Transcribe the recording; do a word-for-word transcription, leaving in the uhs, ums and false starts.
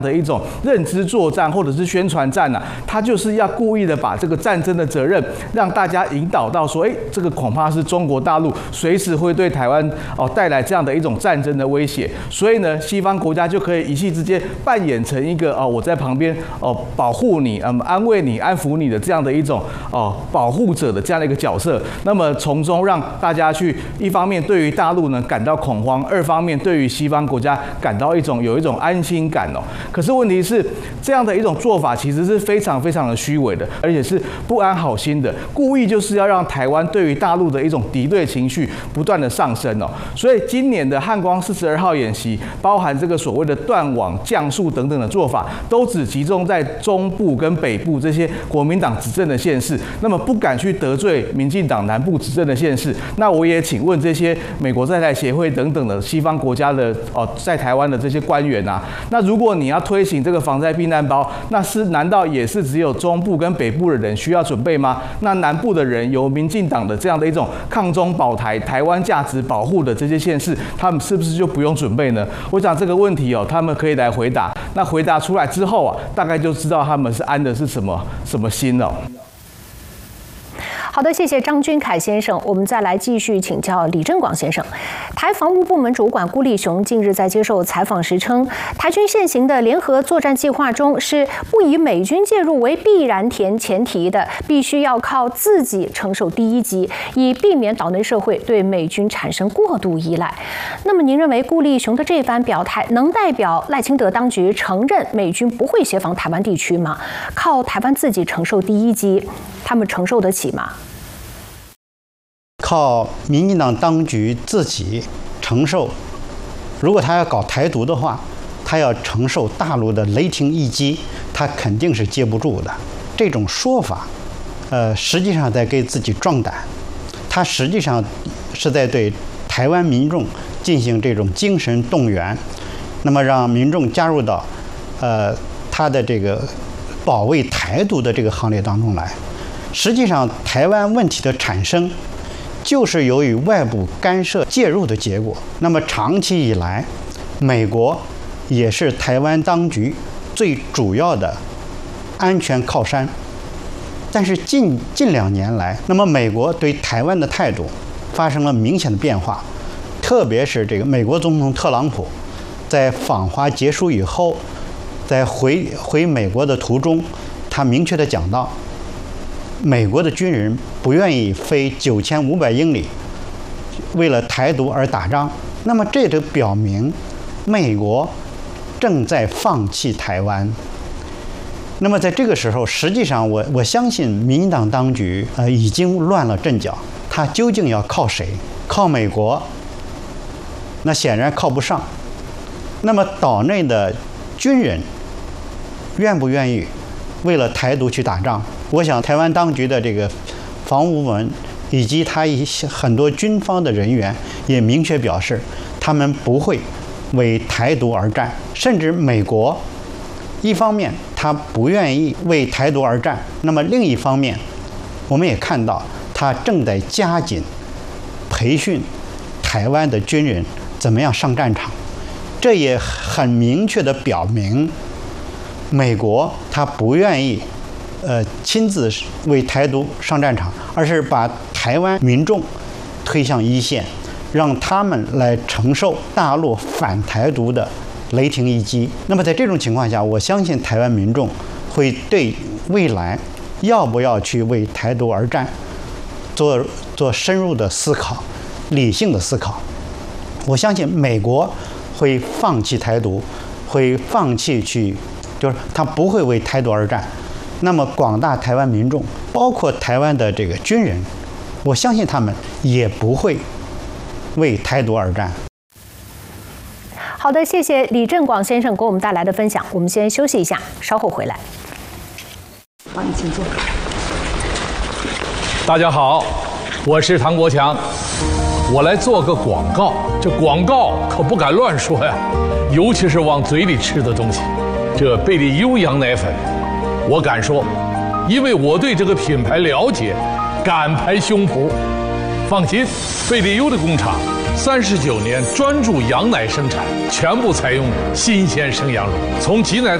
的一种认知作战或者是宣传战啊，他就是要故意的把这个战争的责任让大家引导到说，哎，这个恐怕是中国大陆随时会对台湾哦带来这样的一种战争的威胁，所以呢，西方国家就可以一夕之间扮演成一个哦我在旁边哦保护你、嗯安慰你、安抚你的这样的一种哦保护者的这样的一个角色，那么从中让大家去一方面对于大陆呢感到恐慌，二方面对于西方国家感到一种有一种安心感哦。可是问题是，这样的一种做法其实是非常非常的虚伪的，而且是不安好心的，故意就是要让台湾对于大陆的一种敌对情绪不断的上升哦。所以今年的汉光四十二号演习，包含这个所谓的断网、降速等等的做法，都只集中在中部跟北部这些国民党执政的县市，那么不敢去得罪民进党南部执政的县市。那我也请问这些美国在台协会等等的西方国家的哦，在台湾的这些官员啊，那如果你要推行这个防灾避难包，那是难道也是只有中部跟北部的人需要准备吗？那南部的人由民进党的这样的一种抗中保台、台湾价值保护的这些县市，他们是不是就不用准备呢？我想这个问题哦，他们可以来回答。那回答出来之后啊，大概就知道他们是安的是什么什么心了。 好的，谢谢张君凯先生。我们再来继续请教李正广先生。台防务部门主管辜立雄近日在接受采访时称，台军现行的联合作战计划中是不以美军介入为必然前前提的，必须要靠自己承受第一击，以避免岛内社会对美军产生过度依赖。那么，您认为辜立雄的这番表态能代表赖清德当局承认美军不会协防台湾地区吗？靠台湾自己承受第一击，他们承受得起吗？ 靠民进党当局自己承受，如果他要搞台独的话，他要承受大陆的雷霆一击，他肯定是接不住的。这种说法，呃，实际上在给自己壮胆，他实际上是在对台湾民众进行这种精神动员，那么让民众加入到，呃，他的这个保卫台独的这个行列当中来。实际上，台湾问题的产生，就是由于外部干涉介入的结果。那么长期以来，美国也是台湾当局最主要的安全靠山。但是近近两年来，那么美国对台湾的态度发生了明显的变化，特别是这个美国总统特朗普在访华结束以后，在回回美国的途中，他明确地讲到，美国的军人不愿意飞九千五百英里，为了台独而打仗。那么这就表明，美国正在放弃台湾。那么在这个时候，实际上我我相信民进党当局呃已经乱了阵脚，他究竟要靠谁？靠美国？那显然靠不上。那么岛内的军人愿不愿意为了台独去打仗？我想台湾当局的这个防务部门以及他一些很多军方的人员也明确表示，他们不会为台独而战。甚至美国一方面他不愿意为台独而战，那么另一方面我们也看到他正在加紧培训台湾的军人怎么样上战场。这也很明确地表明，美国他不愿意呃，亲自为台独上战场，而是把台湾民众推向一线，让他们来承受大陆反台独的雷霆一击。那么在这种情况下，我相信台湾民众会对未来要不要去为台独而战做做深入的思考、理性的思考。我相信美国会放弃台独，会放弃去，就是他不会为台独而战。那么广大台湾民众，包括台湾的这个军人，我相信他们也不会为台独而战。 好的，谢谢李正广先生给我们带来的分享。我们先休息一下，稍后回来。 好，你请坐。 大家好，我是唐国强，我来做个广告。这广告可不敢乱说呀，尤其是往嘴里吃的东西。这贝利优羊奶粉，我敢说，因为我对这个品牌了解，敢拍胸脯。放心，贝利优的工厂三十九年专注羊奶生产，全部采用新鲜生羊乳，从挤奶